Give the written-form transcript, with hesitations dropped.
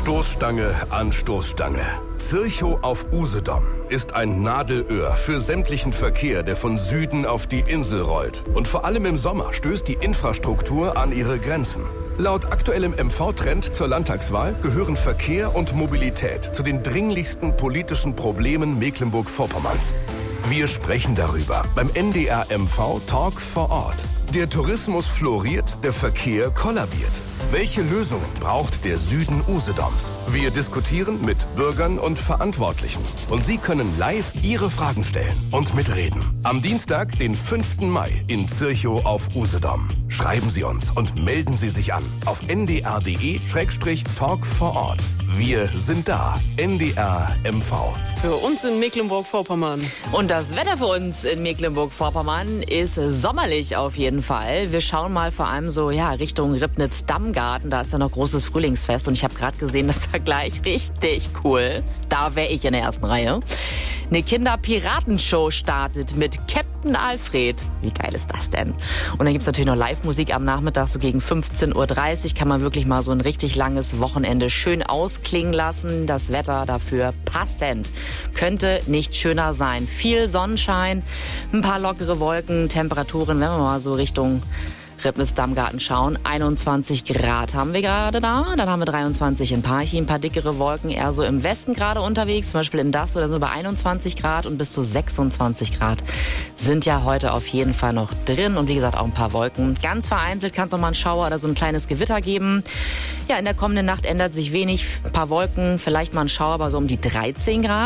Stoßstange an Stoßstange. Zirchow auf Usedom ist ein Nadelöhr für sämtlichen Verkehr, der von Süden auf die Insel rollt. Und vor allem im Sommer stößt die Infrastruktur an ihre Grenzen. Laut aktuellem MV-Trend zur Landtagswahl gehören Verkehr und Mobilität zu den dringlichsten politischen Problemen Mecklenburg-Vorpommerns. Wir sprechen darüber beim NDR MV Talk vor Ort. Der Tourismus floriert, der Verkehr kollabiert. Welche Lösungen braucht der Süden Usedoms? Wir diskutieren mit Bürgern und Verantwortlichen. Und Sie können live Ihre Fragen stellen und mitreden. Am Dienstag, den 5. Mai in Zirchow auf Usedom. Schreiben Sie uns und melden Sie sich an auf ndr.de/talk vor Ort. Wir sind da. NDR MV. Für uns in Mecklenburg-Vorpommern. Und das Wetter für uns in Mecklenburg-Vorpommern ist sommerlich auf jeden Fall. Wir schauen mal vor allem so Richtung Ribnitz-Dammgarten. Da ist ja noch großes Frühlingsfest und ich habe gerade gesehen, das ist da gleich richtig cool. Da wäre ich in der ersten Reihe. Eine Kinder-Piratenshow startet mit Captain Alfred. Wie geil ist das denn? Und dann gibt's natürlich noch Live-Musik am Nachmittag, so gegen 15:30 Uhr. Kann man wirklich mal so ein richtig langes Wochenende schön ausklingen lassen. Das Wetter dafür passend. Könnte nicht schöner sein. Viel Sonnenschein, ein paar lockere Wolken, Temperaturen, wenn wir mal so Richtung Ribnitz-Dammgarten schauen. 21 Grad haben wir gerade da. Dann haben wir 23 in Parchim, ein paar dickere Wolken, eher so im Westen gerade unterwegs. Zum Beispiel in Dastow, da sind wir bei 21 Grad und bis zu 26 Grad sind ja heute auf jeden Fall noch drin. Und wie gesagt, auch ein paar Wolken. Ganz vereinzelt kann es noch mal einen Schauer oder so ein kleines Gewitter geben. Ja, in der kommenden Nacht ändert sich wenig. Ein paar Wolken, vielleicht mal ein Schauer, aber so um die 13 Grad.